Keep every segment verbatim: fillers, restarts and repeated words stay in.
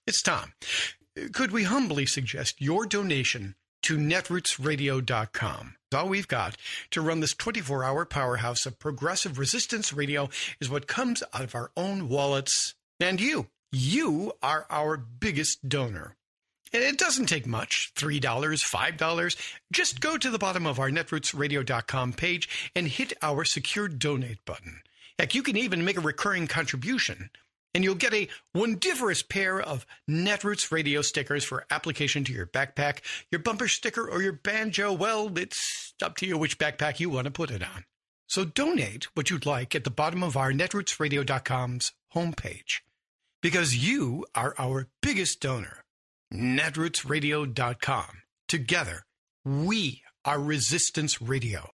It's Tom. Could we humbly suggest your donation to netroots radio dot com? All we've got to run this twenty-four hour powerhouse of progressive resistance radio is what comes out of our own wallets. And you, you are our biggest donor. And it doesn't take much, three dollars, five dollars. Just go to the bottom of our netroots radio dot com page and hit our secure donate button. Heck, you can even make a recurring contribution, and you'll get a wondiferous pair of Netroots radio stickers for application to your backpack, your bumper sticker, or your banjo. Well, it's up to you which backpack you want to put it on. So donate what you'd like at the bottom of our netroots radio dot com's homepage, because you are our biggest donor. netroots radio dot com. Together, we are Resistance Radio.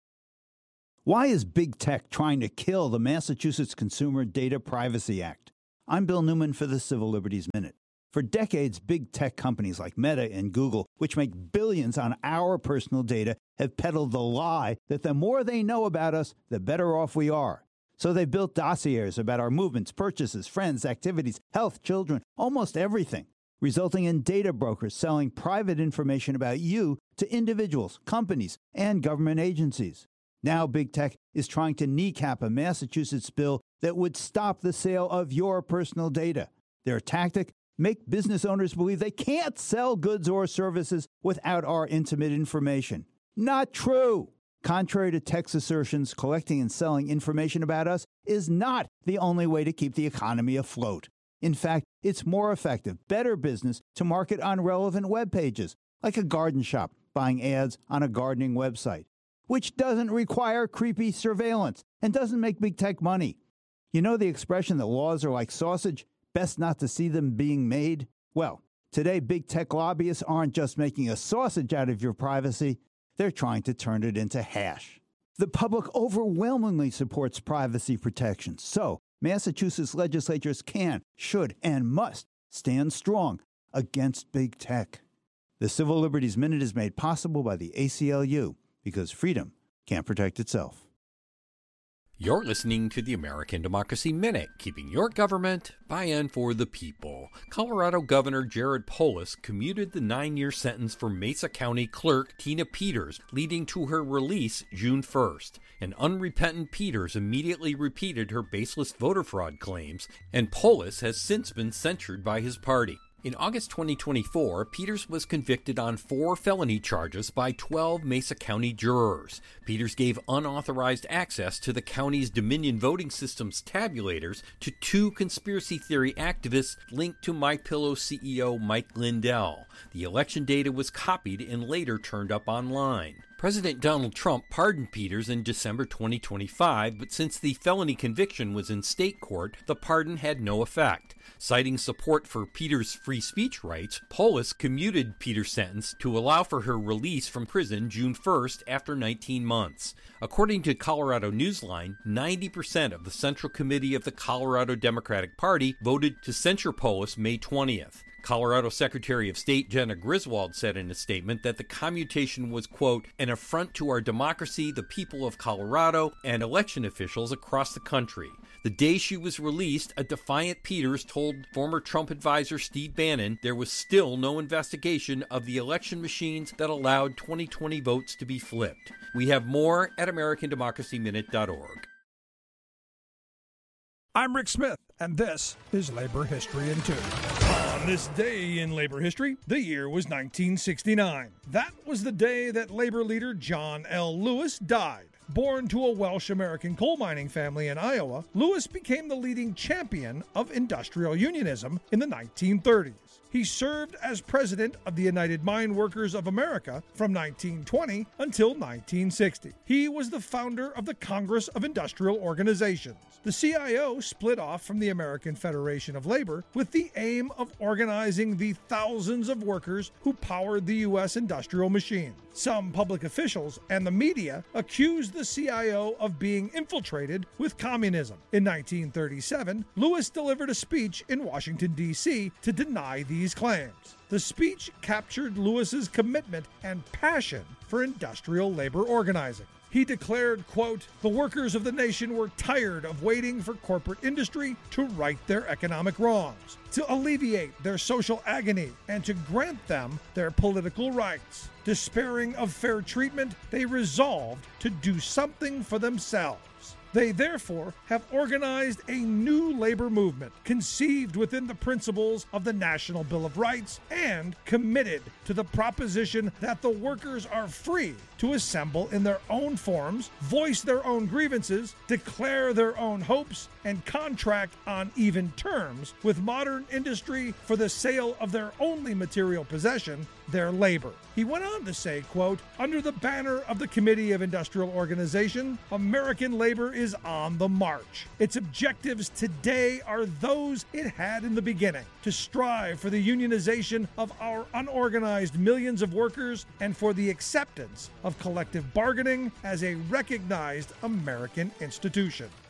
Why is big tech trying to kill the Massachusetts Consumer Data Privacy Act? I'm Bill Newman for the Civil Liberties Minute. For decades, big tech companies like Meta and Google, which make billions on our personal data, have peddled the lie that the more they know about us, the better off we are. So they've built dossiers about our movements, purchases, friends, activities, health, children, almost everything, resulting in data brokers selling private information about you to individuals, companies, and government agencies. Now big tech is trying to kneecap a Massachusetts bill that would stop the sale of your personal data. Their tactic? Make business owners believe they can't sell goods or services without our intimate information. Not true! Contrary to tech's assertions, collecting and selling information about us is not the only way to keep the economy afloat. In fact, it's more effective, better business to market on relevant web pages, like a garden shop buying ads on a gardening website, which doesn't require creepy surveillance and doesn't make big tech money. You know the expression that laws are like sausage, best not to see them being made? Well, today big tech lobbyists aren't just making a sausage out of your privacy, they're trying to turn it into hash. The public overwhelmingly supports privacy protections, so Massachusetts legislatures can, should, and must stand strong against big tech. The Civil Liberties Minute is made possible by the A C L U, because freedom can't protect itself. You're listening to the American Democracy Minute, keeping your government by and for the people. Colorado Governor Jared Polis commuted the nine-year sentence for Mesa County Clerk Tina Peters, leading to her release June first. An unrepentant Peters immediately repeated her baseless voter fraud claims, and Polis has since been censured by his party. In August twenty twenty-four, Peters was convicted on four felony charges by twelve Mesa County jurors. Peters gave unauthorized access to the county's Dominion voting system's tabulators to two conspiracy theory activists linked to MyPillow C E O Mike Lindell. The election data was copied and later turned up online. President Donald Trump pardoned Peters in December twenty twenty-five, but since the felony conviction was in state court, the pardon had no effect. Citing support for Peters' free speech rights, Polis commuted Peters' sentence to allow for her release from prison June first after nineteen months. According to Colorado Newsline, ninety percent of the Central Committee of the Colorado Democratic Party voted to censure Polis May twentieth. Colorado Secretary of State Jenna Griswold said in a statement that the commutation was, quote, an affront to our democracy, the people of Colorado, and election officials across the country. The day she was released, a defiant Peters told former Trump advisor Steve Bannon there was still no investigation of the election machines that allowed twenty twenty votes to be flipped. We have more at american democracy minute dot org. I'm Rick Smith, and this is Labor History in Two. On this day in labor history, the year was nineteen sixty-nine. That was the day that labor leader John L. Lewis died. Born to a Welsh-American coal mining family in Iowa, Lewis became the leading champion of industrial unionism in the nineteen thirties. He served as president of the United Mine Workers of America from nineteen twenty until nineteen sixty. He was the founder of the Congress of Industrial Organizations. The C I O split off from the American Federation of Labor with the aim of organizing the thousands of workers who powered the U S industrial machine. Some public officials and the media accused the C I O of being infiltrated with communism. In nineteen thirty-seven, Lewis delivered a speech in Washington, D C to deny these claims. The speech captured Lewis's commitment and passion for industrial labor organizing. He declared, quote, "The workers of the nation were tired of waiting for corporate industry to right their economic wrongs, to alleviate their social agony, and to grant them their political rights. Despairing of fair treatment, they resolved to do something for themselves. They therefore have organized a new labor movement conceived within the principles of the National Bill of Rights and committed to the proposition that the workers are free to assemble in their own forms, voice their own grievances, declare their own hopes, and contract on even terms with modern industry for the sale of their only material possession, their labor." He went on to say, quote, "Under the banner of the Committee of Industrial Organization, American labor is on the march. Its objectives today are those it had in the beginning, to strive for the unionization of our unorganized millions of workers and for the acceptance of collective bargaining as a recognized American institution."